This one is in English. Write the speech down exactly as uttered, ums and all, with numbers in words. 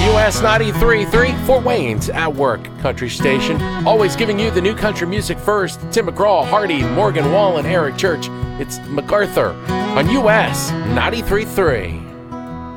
U S ninety-three point three, Fort Wayne's At Work Country Station. Always giving you the new country music first. Tim McGraw, Hardy, Morgan Wall, and Eric Church. It's MacArthur on U S ninety-three point three.